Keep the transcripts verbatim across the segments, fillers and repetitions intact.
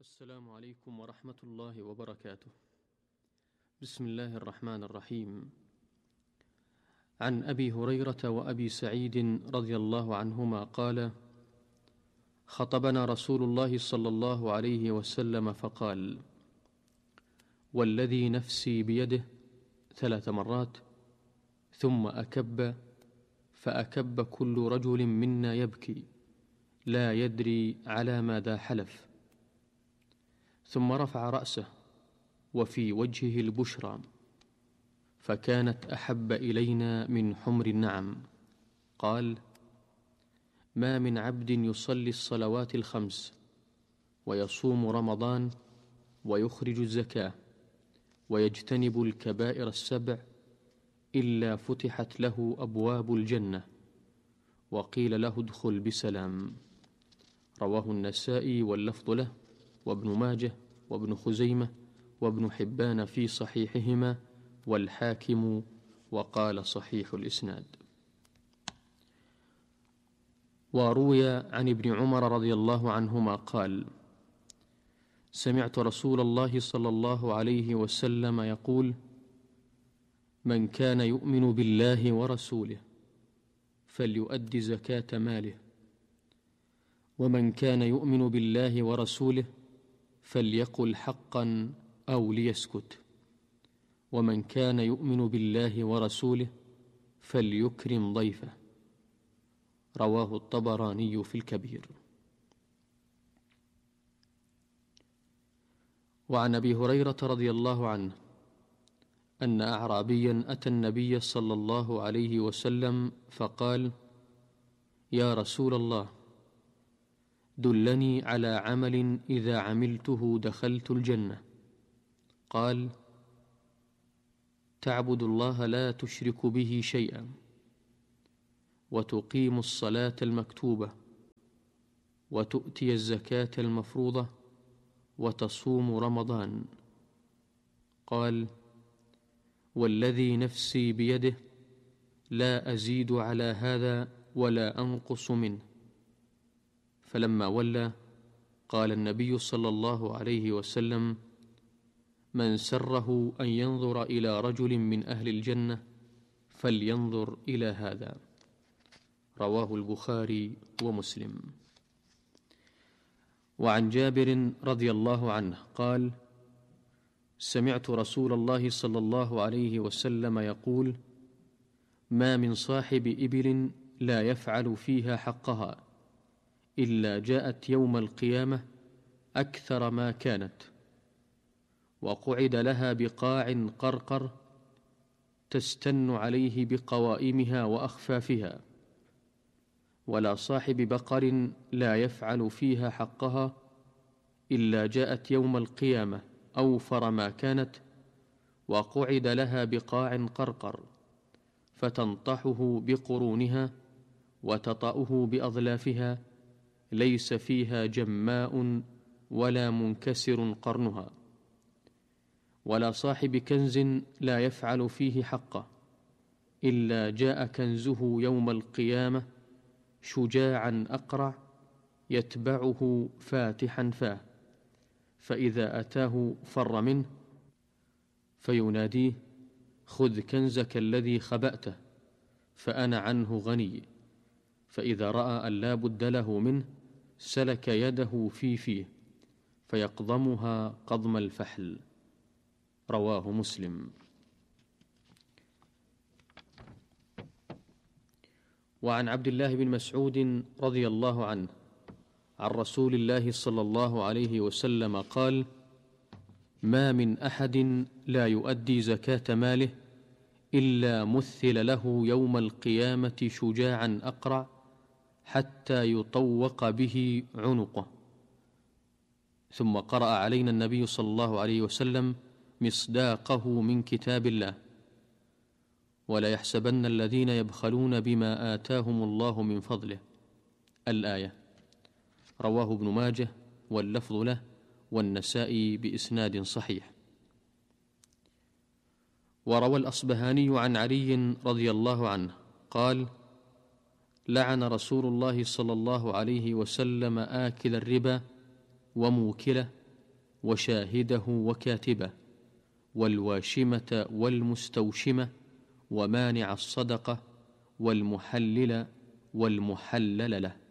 السلام عليكم ورحمة الله وبركاته. بسم الله الرحمن الرحيم. عن أبي هريرة وأبي سعيد رضي الله عنهما قال: خطبنا رسول الله صلى الله عليه وسلم فقال: والذي نفسي بيده ثلاث مرات، ثم أكب فأكب كل رجل منا يبكي لا يدري على ماذا حلف، ثم رفع رأسه وفي وجهه البشرى، فكانت أحب إلينا من حمر النعم. قال: ما من عبد يصلي الصلوات الخمس ويصوم رمضان ويخرج الزكاة ويجتنب الكبائر السبع إلا فتحت له أبواب الجنة وقيل له ادخل بسلام. رواه النسائي واللفظ له، وابن ماجه، وابن خزيمة، وابن حبان في صحيحهما، والحاكم وقال صحيح الإسناد. وروي عن ابن عمر رضي الله عنهما قال: سمعت رسول الله صلى الله عليه وسلم يقول: من كان يؤمن بالله ورسوله فليؤد زكاة ماله، ومن كان يؤمن بالله ورسوله فليقل حقا أو ليسكت، ومن كان يؤمن بالله ورسوله فليكرم ضيفه. رواه الطبراني في الكبير. وعن أبي هريرة رضي الله عنه أن أعرابيا أتى النبي صلى الله عليه وسلم فقال: يا رسول الله، دلني على عمل إذا عملته دخلت الجنة. قال: تعبد الله لا تشرك به شيئا، وتقيم الصلاة المكتوبة، وتؤتي الزكاة المفروضة، وتصوم رمضان. قال: والذي نفسي بيده لا أزيد على هذا ولا أنقص منه. فلما ولى قال النبي صلى الله عليه وسلم: من سره أن ينظر إلى رجل من أهل الجنة فلينظر إلى هذا. رواه البخاري ومسلم. وعن جابر رضي الله عنه قال: سمعت رسول الله صلى الله عليه وسلم يقول: ما من صاحب إبل لا يفعل فيها حقها إلا جاءت يوم القيامة أكثر ما كانت، وقعد لها بقاع قرقر تستن عليه بقوائمها وأخفافها. ولا صاحب بقر لا يفعل فيها حقها إلا جاءت يوم القيامة أوفر ما كانت، وقعد لها بقاع قرقر فتنطحه بقرونها وتطأه بأظلافها، ليس فيها جماء ولا منكسر قرنها. ولا صاحب كنز لا يفعل فيه حقه إلا جاء كنزه يوم القيامة شجاعا أقرع يتبعه فاتحا فاه، فإذا أتاه فر منه فيناديه: خذ كنزك الذي خبأته فأنا عنه غني. فإذا رأى أن لا بد له منه سلك يده في فيه فيقضمها قضم الفحل. رواه مسلم. وعن عبد الله بن مسعود رضي الله عنه عن رسول الله صلى الله عليه وسلم قال: ما من أحد لا يؤدي زكاة ماله إلا مثل له يوم القيامة شجاعا أقرع حتى يطوق به عنقه. ثم قرأ علينا النبي صلى الله عليه وسلم مصداقه من كتاب الله: ولا يحسبن الذين يبخلون بما آتاهم الله من فضله. الآية. رواه ابن ماجه واللفظ له، والنسائي بإسناد صحيح. وروى الأصبهاني عن علي رضي الله عنه قال: لعن رسول الله صلى الله عليه وسلم آكل الربا وموكله وشاهده وكاتبه، والواشمة والمستوشمة، ومانع الصدقة، والمحلل والمحلل له.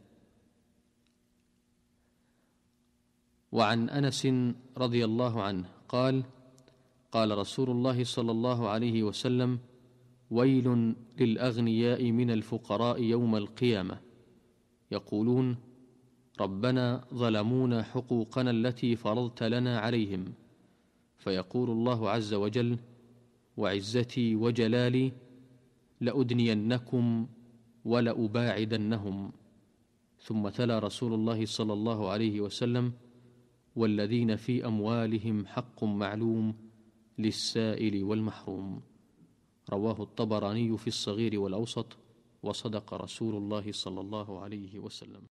وعن أنس رضي الله عنه قال: قال رسول الله صلى الله عليه وسلم: ويل للأغنياء من الفقراء يوم القيامة، يقولون: ربنا ظلمونا حقوقنا التي فرضت لنا عليهم، فيقول الله عز وجل: وعزتي وجلالي لأدنينكم ولأباعدنهم. ثم تلا رسول الله صلى الله عليه وسلم: والذين في أموالهم حق معلوم للسائل والمحروم. رواه الطبراني في الصغير والأوسط، وصدق رسول الله صلى الله عليه وسلم.